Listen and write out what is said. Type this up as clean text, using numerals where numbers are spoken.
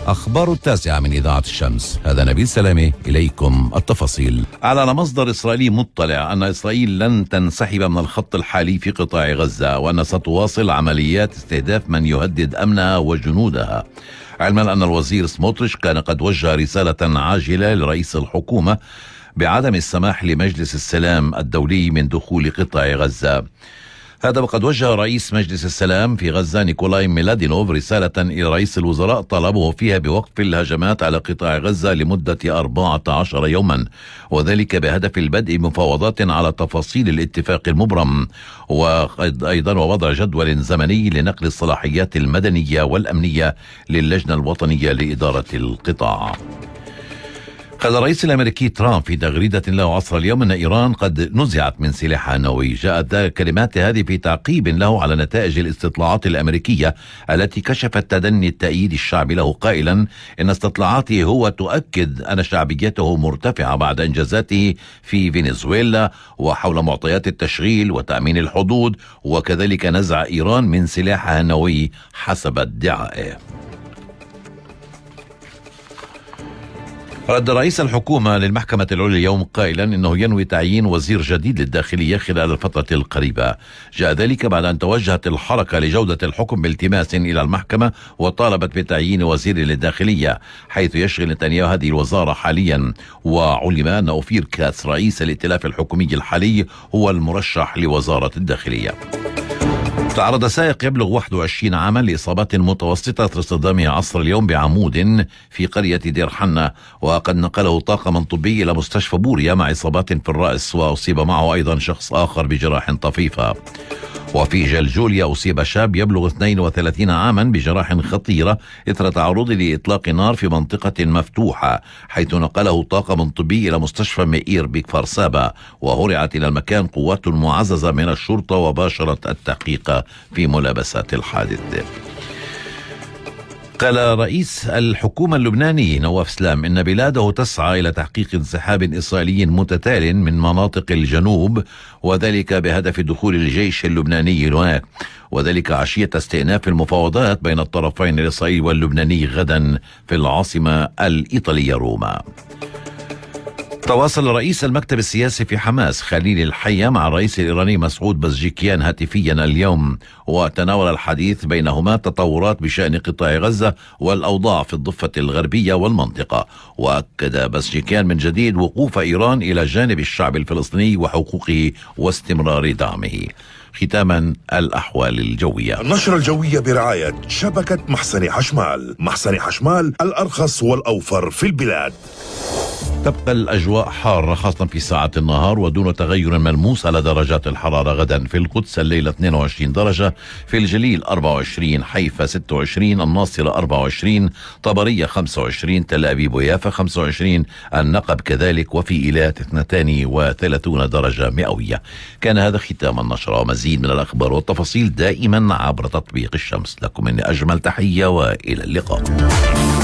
أخبار 9 من إذاعة الشمس. هذا نبيل سلامة، إليكم التفاصيل. أعلن مصدر إسرائيلي مطلع أن إسرائيل لن تنسحب من الخط الحالي في قطاع غزة، وأن ستواصل عمليات استهداف من يهدد أمنها وجنودها، علما أن الوزير سموتريش كان قد وجه رسالة عاجلة لرئيس الحكومة بعدم السماح لمجلس السلام الدولي من دخول قطاع غزة. هذا وقد وجه رئيس مجلس السلام في غزة نيكولاي ميلادينوف رسالة إلى رئيس الوزراء طلبه فيها بوقف الهجمات على قطاع غزة لمدة 14 يوما، وذلك بهدف البدء مفاوضات على تفاصيل الاتفاق المبرم، وأيضا ووضع جدول زمني لنقل الصلاحيات المدنية والأمنية للجنة الوطنية لإدارة القطاع. قال الرئيس الأمريكي ترامب في تغريدة له عصر اليوم أن إيران قد نزعت من سلاحها النووي. جاءت كلمات هذه في تعقيب له على نتائج الاستطلاعات الأمريكية التي كشفت تدني التأييد الشعبي له، قائلا إن استطلاعاته هو تؤكد أن شعبيته مرتفعة بعد إنجازاته في فنزويلا وحول معطيات التشغيل وتأمين الحدود، وكذلك نزع إيران من سلاحها النووي حسب ادعائه. رد رئيس الحكومة للمحكمة العليا اليوم قائلا إنه ينوي تعيين وزير جديد للداخلية خلال الفترة القريبة. جاء ذلك بعد أن توجهت الحركة لجودة الحكم بالتماس إلى المحكمة وطالبت بتعيين وزير للداخلية، حيث يشغل نتنياهو هذه الوزارة حاليا. وعلم أن أوفير كاتس رئيس الائتلاف الحكومي الحالي هو المرشح لوزارة الداخلية. تعرض سائق يبلغ 21 عاما لإصابات متوسطة اصطدامه عصر اليوم بعمود في قرية دير حنة، وقد نقله طاقم طبي إلى مستشفى بوريا مع إصابات في الرأس، وأصيب معه أيضا شخص آخر بجراح طفيفة. وفي جلجوليا أصيب شاب يبلغ 32 عاما بجراح خطيرة إثر تعرضه لإطلاق نار في منطقة مفتوحة، حيث نقله طاقم طبي إلى مستشفى مئير بكفر سابا، وهرعت إلى المكان قوات معززة من الشرطة وباشرت التحقيق في ملابسات الحادث. قال رئيس الحكومة اللبناني نواف سلام إن بلاده تسعى إلى تحقيق انسحاب إسرائيلي متتال من مناطق الجنوب، وذلك بهدف دخول الجيش اللبناني هناك، وذلك عشية استئناف المفاوضات بين الطرفين الإسرائيلي واللبناني غدا في العاصمة الإيطالية روما. تواصل رئيس المكتب السياسي في حماس خليل الحية مع الرئيس الإيراني مسعود بزجيكيان هاتفيا اليوم، وتناول الحديث بينهما تطورات بشأن قطاع غزة والأوضاع في الضفة الغربية والمنطقة. وأكد بزجيكيان من جديد وقوف إيران إلى جانب الشعب الفلسطيني وحقوقه واستمرار دعمه. ختاما الأحوال الجوية. النشرة الجوية برعاية شبكة محسن حشمال. محسن حشمال الأرخص والأوفر في البلاد. تبقى الأجواء حارة خاصة في ساعة النهار ودون تغير ملموس على درجات الحرارة. غدا في القدس الليلة 22 درجة، في الجليل 24، حيفا 26، الناصرة 24، طبرية 25، تل أبيب ويافا 25، النقب كذلك، وفي إيلات 32 درجة مئوية. كان هذا ختام النشرة، ومزيد من الأخبار والتفاصيل دائما عبر تطبيق الشمس. لكم مني أجمل تحية وإلى اللقاء.